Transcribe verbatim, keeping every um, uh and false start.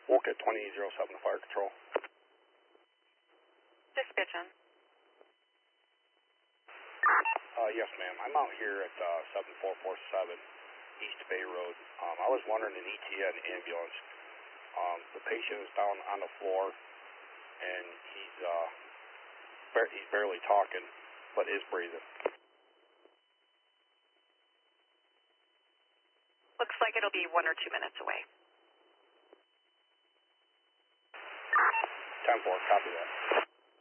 Woke at twenty oh seven to Fire Control. Dispatch on. Uh, yes, ma'am. I'm out here at uh, seven four four seven East Bay Road. Um, I was wondering, an E T A, an ambulance. Um, the patient is down on the floor, and he's uh, bar- he's barely talking, but is breathing. Looks like it'll be one or two minutes away. ten four, copy that.